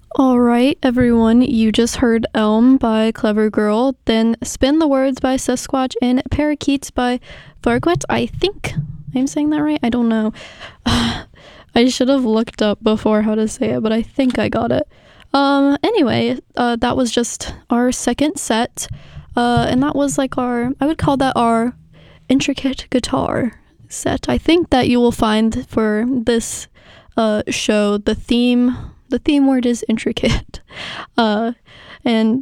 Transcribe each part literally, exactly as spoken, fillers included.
All right, everyone, you just heard Elm by Clever Girl, then Spin the Words by Sasquatch, and Parakeets by Farquet. I think I'm saying that right. I don't know. I should have looked up before how to say it, but I think I got it. Um, anyway, uh, that was just our second set, uh, and that was like our, I would call that our intricate guitar set. I think that you will find for this uh, show the theme the theme word is intricate, uh, and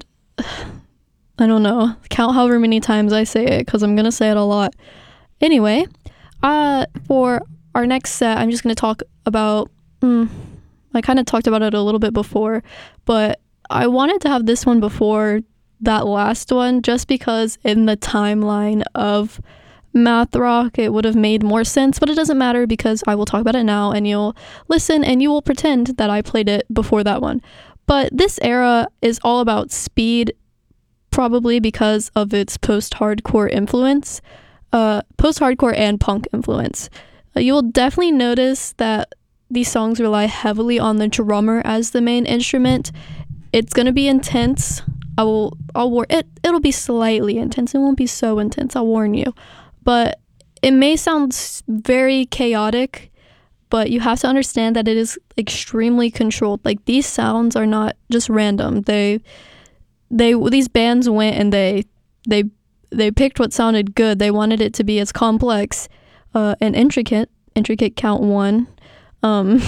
I don't know, count however many times I say it because I'm gonna say it a lot. Anyway, uh, for our next set, I'm just gonna talk about. Mm, I kind of talked about it a little bit before, but I wanted to have this one before that last one just because in the timeline of math rock it would have made more sense, but it doesn't matter because I will talk about it now and you'll listen and you will pretend that I played it before that one. But this era is all about speed, probably because of its post-hardcore influence, uh, post-hardcore and punk influence. Uh, you will definitely notice that these songs rely heavily on the drummer as the main instrument. It's gonna be intense. I will, I'll war it. It'll be slightly intense. It won't be so intense. I'll warn you. But it may sound very chaotic, but you have to understand that it is extremely controlled. Like, these sounds are not just random. They, they, these bands went and they, they, they picked what sounded good. They wanted it to be as complex, uh, and intricate. Intricate count one. Um,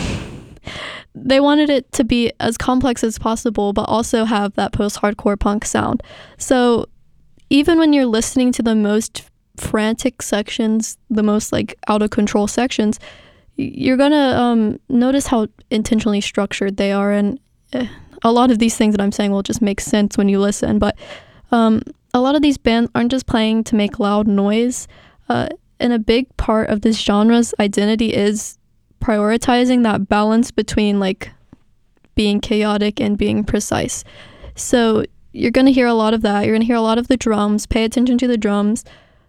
they wanted it to be as complex as possible, but also have that post-hardcore punk sound. So even when you're listening to the most frantic sections, the most like out of control sections, you're gonna um notice how intentionally structured they are, and uh, a lot of these things that I'm saying will just make sense when you listen. But um a lot of these bands aren't just playing to make loud noise, uh and a big part of this genre's identity is prioritizing that balance between like being chaotic and being precise. So you're gonna hear a lot of that. You're gonna hear a lot of the drums. Pay attention to the drums.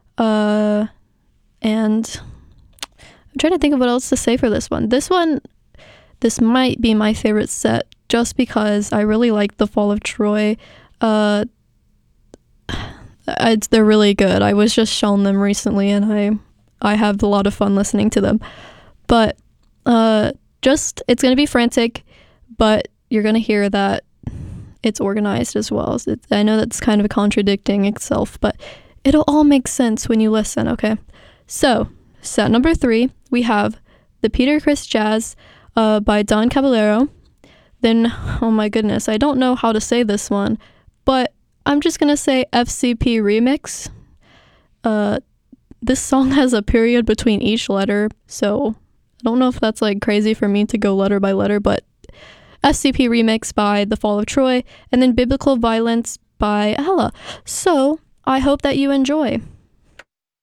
Uh, and I'm trying to think of what else to say for this one. This one, this might be my favorite set just because I really like The Fall of Troy. Uh, it's, they're really good. I was just shown them recently and I, I have a lot of fun listening to them. But, uh, just, it's going to be frantic, but you're going to hear that it's organized as well. So it's, I know that's kind of contradicting itself, but it'll all make sense when you listen, okay? So, set number three, we have the Peter Criss Jazz uh, by Don Caballero. Then, oh my goodness, I don't know how to say this one, but I'm just gonna say F C P Remix. Uh, this song has a period between each letter, so I don't know if that's like crazy for me to go letter by letter, but F C P Remix by The Fall of Troy, and then Biblical Violence by Ella. So, I hope that you enjoy.